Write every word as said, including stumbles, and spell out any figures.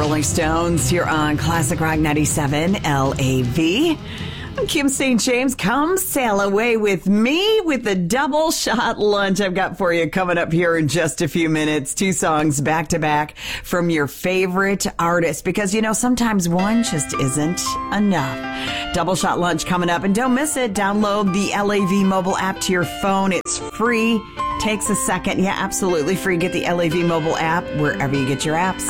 Rolling Stones here on Classic Rock ninety-seven L A V. I'm Kim Saint James. Come sail away with me with the double shot lunch I've got for you coming up here in just a few minutes. Two songs back to back from your favorite artist, because you know sometimes one just isn't enough. Double shot lunch coming up, and don't miss it. Download the L A V mobile app to your phone. It's free. Takes a second. Yeah, absolutely free. Get the L A V mobile app wherever you get your apps.